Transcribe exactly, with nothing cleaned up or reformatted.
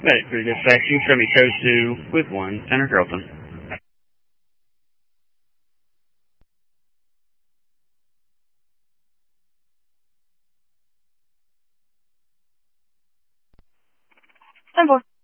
Medic three dispatching, show me code two with one, Center Carrollton. ten four.